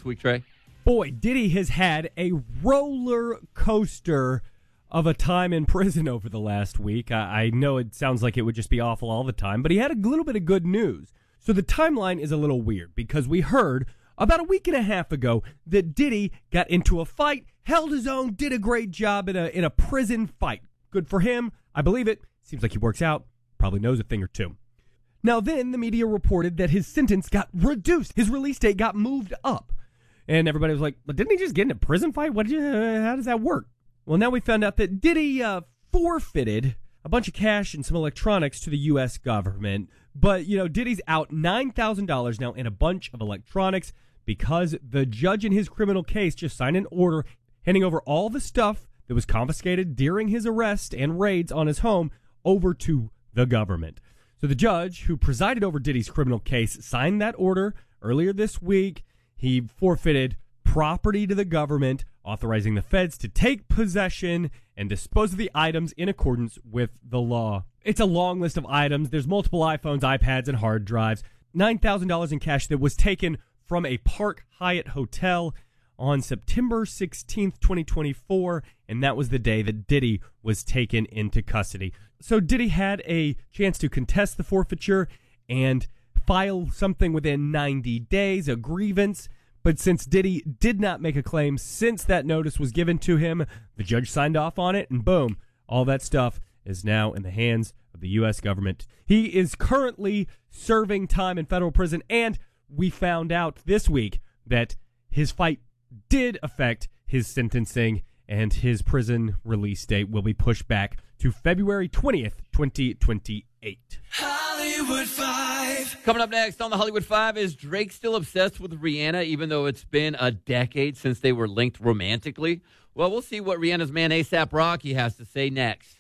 week, Trey? Boy, Diddy has had a roller coaster of a time in prison over the last week. I know it sounds like it would just be awful all the time, but he had a little bit of good news. So the timeline is a little weird because we heard about a week and a half ago that Diddy got into a fight, held his own, did a great job in a prison fight. Good for him. I believe it. Seems like he works out. Probably knows a thing or two. Now then, the media reported that his sentence got reduced. His release date got moved up. And everybody was like, well, didn't he just get in a prison fight? How does that work? Well, now we found out that Diddy forfeited a bunch of cash and some electronics to the U.S. government. But, Diddy's out $9,000 now in a bunch of electronics because the judge in his criminal case just signed an order handing over all the stuff that was confiscated during his arrest and raids on his home over to the government. So the judge who presided over Diddy's criminal case signed that order earlier this week. He forfeited property to the government, authorizing the feds to take possession and dispose of the items in accordance with the law. It's a long list of items. There's multiple iPhones, iPads, and hard drives. $9,000 in cash that was taken from a Park Hyatt hotel on September 16th, 2024, and that was the day that Diddy was taken into custody. So Diddy had a chance to contest the forfeiture and file something within 90 days, a grievance. But since Diddy did not make a claim since that notice was given to him, the judge signed off on it, and boom, all that stuff is now in the hands of the U.S. government. He is currently serving time in federal prison, and we found out this week that his fight did affect his sentencing, and his prison release date will be pushed back to February 20th, 2028. Hollywood 5. Coming up next on the Hollywood 5, is Drake still obsessed with Rihanna even though it's been a decade since they were linked romantically? Well, we'll see what Rihanna's man A$AP Rocky has to say next.